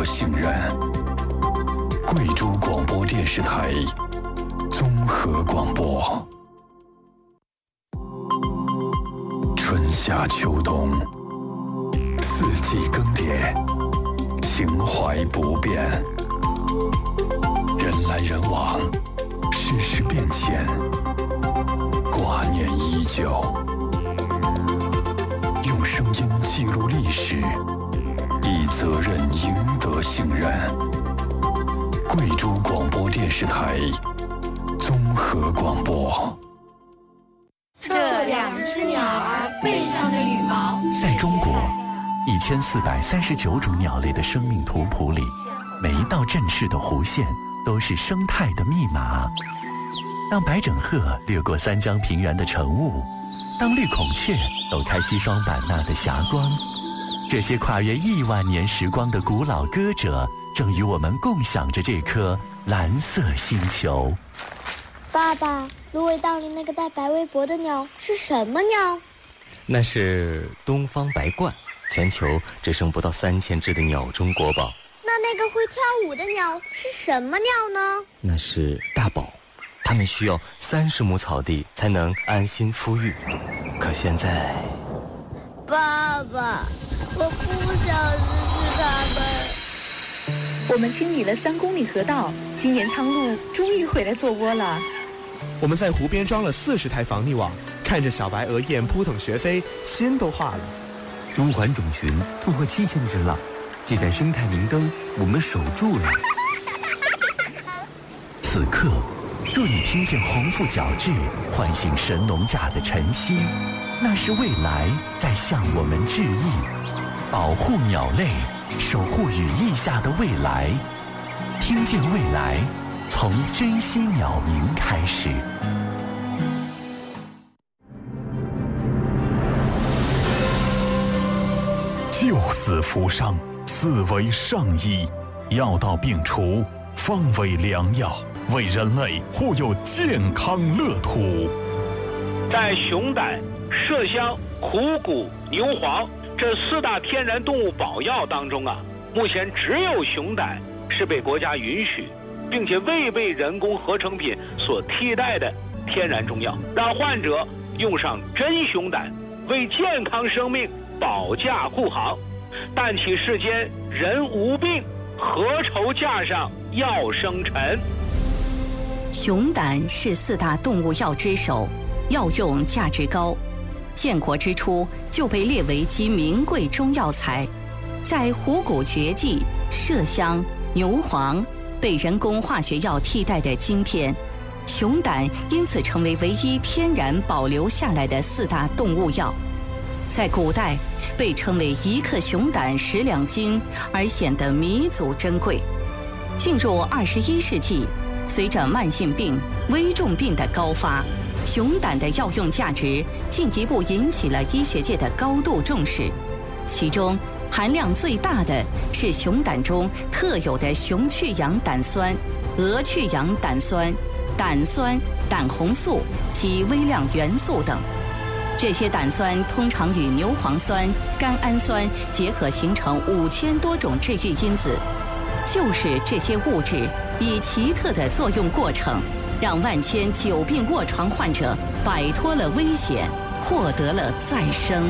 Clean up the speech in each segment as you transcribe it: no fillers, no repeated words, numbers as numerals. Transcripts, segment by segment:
信任。贵州广播电视台综合广播。春夏秋冬，四季更迭，情怀不变。人来人往，世事变迁，挂念依旧。用声音记录历史，以责任赢得信任。贵州广播电视台综合广播。 这两只鸟儿背上的羽毛， 在中国1439种鸟类的生命图谱里，每一道振翅的弧线都是生态的密码。当白枕鹤掠过三江平原的晨雾，当绿孔雀抖开西双版纳的霞光，这些跨越1万年时光的古老歌者，正与我们共享着这颗蓝色星球。 爸爸，芦苇荡里那个带白围脖的鸟是什么鸟？ 那是东方白鹳，全球只剩不到3000只的鸟中国宝。 那个会跳舞的鸟是什么鸟呢？ 那是大宝，它们需要30亩草地才能安心孵育。可现在， 爸爸，我不想失去它们。 我们清理了3公里河道，今年苍鹭终于回来做窝了。 我们在湖边装了40台防溺网，看着小白鹅雁扑腾学飞，心都化了。 中环种群突破7000只了，这盏生态明灯我们守住了。 此刻，若你听见红腹角雉唤醒神农架的晨曦，那是未来在向我们致意。保护鸟类，守护羽翼下的未来。听见未来，从珍惜鸟鸣开始。 救死扶伤，四为上医，药到病除，方为良药，为人类护佑健康乐土。 在熊胆、麝香、虎骨、牛黄这4大天然动物保药当中啊，目前只有熊胆是被国家允许，并且未被人工合成品所替代的天然中药，让患者用上真熊胆，为健康生命保驾护航。但起世间人无病，何愁架上药生尘？ 熊胆是4大动物药之首，药用价值高，建国之初就被列为极名贵中药材。在虎骨绝迹、麝香、牛黄被人工化学药替代的今天，熊胆因此成为唯一天然保留下来的4大动物药。在古代被称为1克熊胆10两金，而显得弥足珍贵。进入21世纪，随着慢性病、危重病的高发，熊胆的药用价值进一步引起了医学界的高度重视。其中含量最大的是熊胆中特有的熊去氧胆酸、鹅去氧胆酸、胆酸、胆红素及微量元素等。这些胆酸通常与牛磺酸、甘氨酸结合，形成5000多种治愈因子。就是这些物质以奇特的作用过程，让万千久病卧床患者摆脱了危险，获得了再生。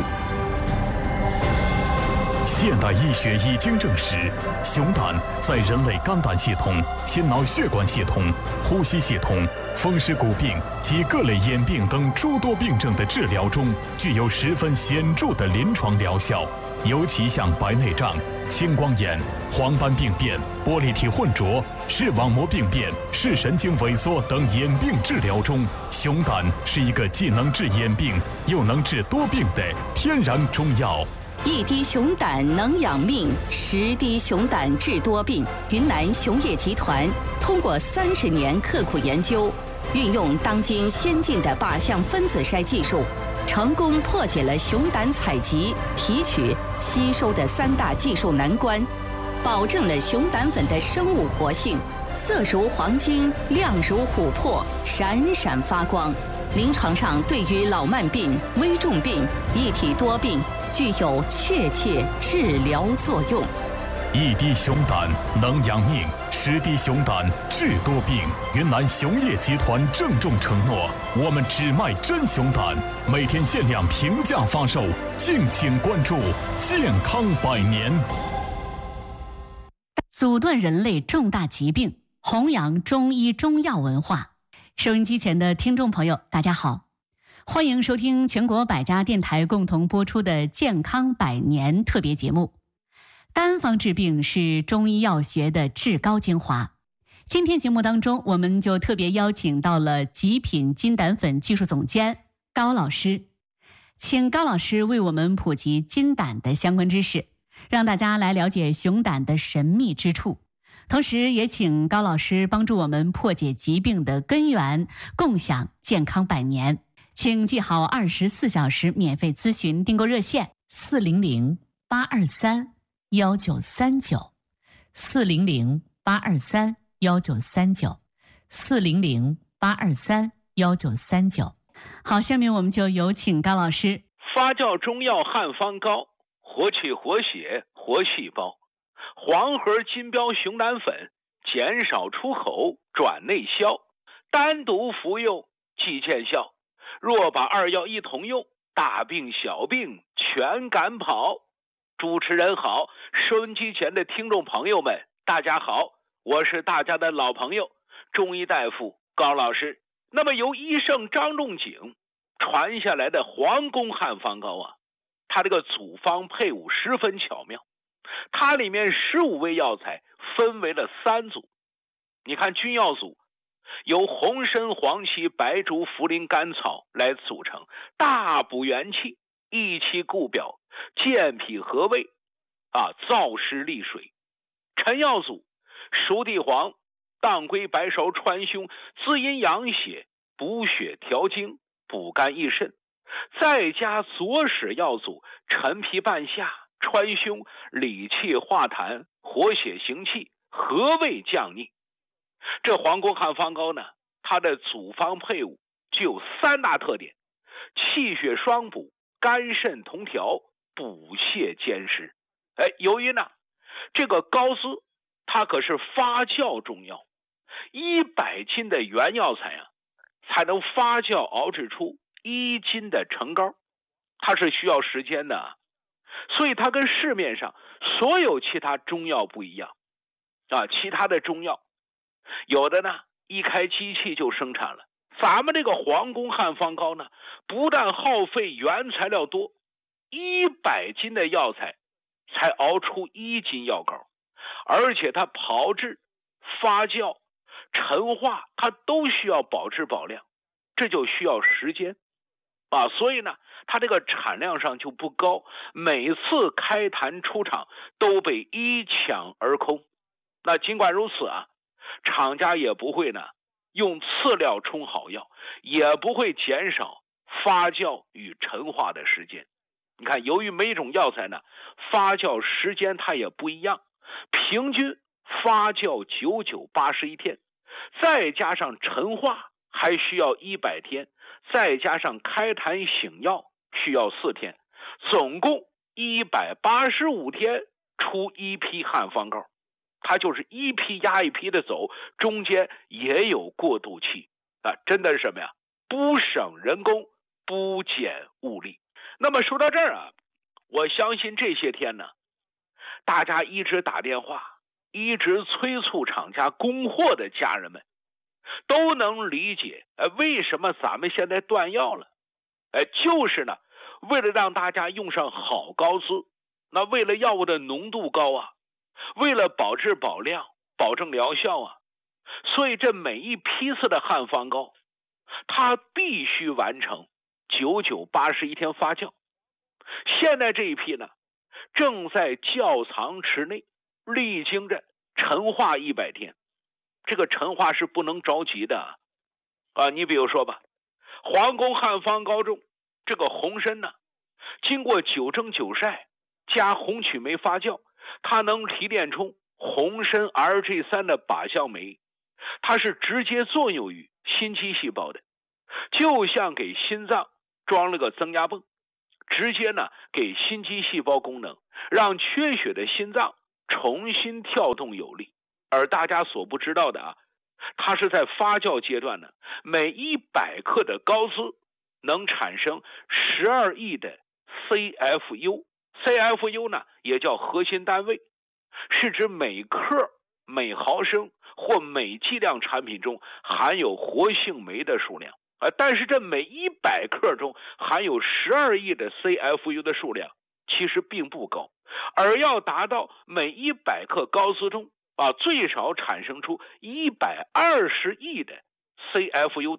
现代医学已经证实，熊胆在人类肝胆系统、心脑血管系统、呼吸系统、风湿骨病及各类眼病等诸多病症的治疗中，具有十分显著的临床疗效。尤其像白内障、青光眼、黄斑病变、玻璃体混浊、视网膜病变、视神经萎缩等眼病治疗中，熊胆是一个既能治眼病又能治多病的天然中药。 1滴熊胆能养命，10滴熊胆治多病。云南熊业集团通过30年刻苦研究，运用当今先进的靶向分子筛技术，成功破解了熊胆采集、提取、吸收的3大技术难关，保证了熊胆粉的生物活性，色如黄金，亮如琥珀，闪闪发光。临床上对于老慢病、危重病、一体多病具有确切治疗作用。 一滴熊胆能养命，10滴熊胆治多病。云南熊业集团郑重承诺，我们只卖真熊胆，每天限量平价发售，敬请关注。健康百年， 阻断人类重大疾病，弘扬中医中药文化。收音机前的听众朋友，大家好，欢迎收听全国百家电台共同播出的健康百年特别节目。单方治病是中医药学的至高精华。今天节目当中，我们就特别邀请到了极品金胆粉技术总监高老师，请高老师为我们普及金胆的相关知识，让大家来了解熊胆的神秘之处。同时也请高老师帮助我们破解疾病的根源，共享健康百年。请记好24小时免费咨询订购热线400-823-1939，400-823-1939，400-823-1939。好，下面我们就有请高老师。 发酵中药汉方膏，活气活血活细胞。黄河金标熊胆粉，减少出口转内消，单独服用即见效。若把2药一同用，大病小病全赶跑。主持人好，收音机前的听众朋友们，大家好，我是大家的老朋友中医大夫高老师。那么由医圣张仲景传下来的皇宫汉方膏啊，它这个组方配伍十分巧妙，它里面15味药材分为了3组。你看君药组由红参、黄芪、白术、茯苓、甘草来组成，大补元气，益气固表，健脾和胃燥湿利水。臣药组熟地黄、当归、白芍、川芎，滋阴养血，补血调经，补肝益肾。再加左使药组陈皮、半夏、川芎，理气化痰，活血行气，和胃降逆。这皇宫汉方膏呢，它的组方配伍就有3大特点：气血双补，肝肾同调，补泻兼施。由于呢这个膏丝它可是发酵中药，100斤的原药材啊才能发酵熬制出1斤的成膏，它是需要时间的，所以它跟市面上所有其他中药不一样其他的中药有的呢一开机器就生产了，咱们这个皇宫汉方膏呢，不但耗费原材料多，100斤的药材才熬出1斤药膏，而且它炮制、发酵、陈化，它都需要保质保量，这就需要时间所以呢它这个产量上就不高，每次开坛出厂都被一抢而空。那尽管如此厂家也不会呢用次料冲好药，也不会减少发酵与陈化的时间。你看，由于每种药材呢发酵时间它也不一样，平均发酵99、81天，再加上陈化还需要100天，再加上开坛醒药需要4天，总共185天出1批汉方膏。它就是一批压一批的走，中间也有过渡期真的是什么呀？不省人工，不减物力。那么说到这儿我相信这些天呢，大家一直打电话，一直催促厂家供货的家人们都能理解为什么咱们现在断药了。就是呢为了让大家用上好膏丝，那为了药物的浓度高为了保质保量，保证疗效所以这每一批次的汉方膏它必须完成99、81天发酵。现在这一批呢正在窖藏池内历经着陈化100天，这个陈化是不能着急的你比如说吧，皇宫汉方膏中这个红参呢，经过9蒸9晒加红曲霉发酵，它能提炼出红参 RG3 的靶向酶，它是直接作用于心肌细胞的，就像给心脏装了个增压泵，直接呢给心肌细胞功能，让缺血的心脏重新跳动有力。而大家所不知道的啊，它是在发酵阶段呢，每100克的高斯能产生12亿的 CFU。CFU 呢也叫核心单位，是指每克、每毫升或每剂量产品中含有活性酶的数量。但是这每100克中含有12亿的 CFU 的数量其实并不高，而要达到每100克高斯中最少产生出120亿的 CFU